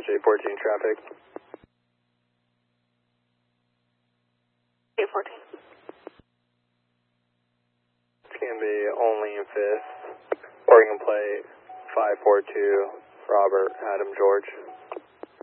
Dispatch 814 traffic. 814. It's going to be only in 5th. Oregon plate 542, Robert, Adam, George.